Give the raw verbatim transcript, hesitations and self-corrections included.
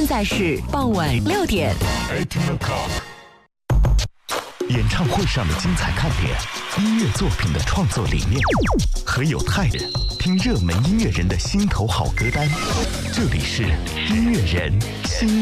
现在是傍晚六点。 演唱会上的精彩看点，音乐作品的创作理念，和有态人听热门音乐人的心头好歌单。这里是音乐人心